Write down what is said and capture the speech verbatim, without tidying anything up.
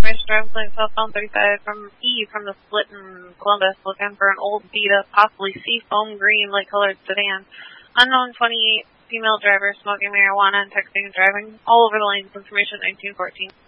information, driver's license, southbound thirty-five from E from the split in Columbus, looking for an old beat-up, possibly seafoam green, light-colored sedan. Unknown twenty-eight, female driver, smoking marijuana and texting and driving all over the lanes. Information nineteen fourteen.